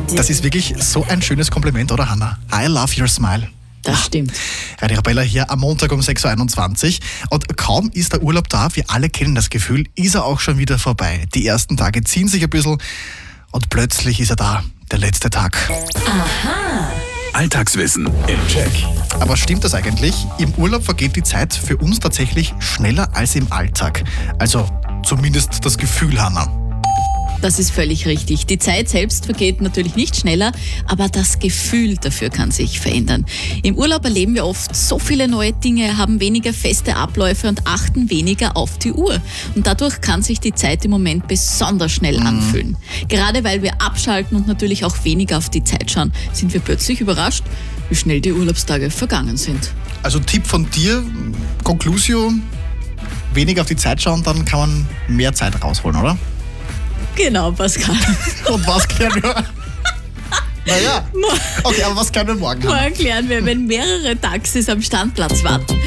Das ist wirklich so ein schönes Kompliment, oder Hanna? I love your smile. Das stimmt. Radio Arabella hier am Montag um 6.21 Uhr. Und kaum ist der Urlaub da, wir alle kennen das Gefühl, ist er auch schon wieder vorbei. Die ersten Tage ziehen sich ein bisschen und plötzlich ist er da, der letzte Tag. Aha. Alltagswissen im Check. Aber stimmt das eigentlich? Im Urlaub vergeht die Zeit für uns tatsächlich schneller als im Alltag. Also zumindest das Gefühl, Hanna. Das ist völlig richtig. Die Zeit selbst vergeht natürlich nicht schneller, aber das Gefühl dafür kann sich verändern. Im Urlaub erleben wir oft so viele neue Dinge, haben weniger feste Abläufe und achten weniger auf die Uhr. Und dadurch kann sich die Zeit im Moment besonders schnell anfühlen. Gerade weil wir abschalten und natürlich auch weniger auf die Zeit schauen, sind wir plötzlich überrascht, wie schnell die Urlaubstage vergangen sind. Also Tipp von dir, Conclusio, weniger auf die Zeit schauen, dann kann man mehr Zeit rausholen, oder? Genau, Pascal. Und was klären wir? Naja, okay, aber was klären wir morgen? Morgen klären wir, wenn mehrere Taxis am Standplatz warten.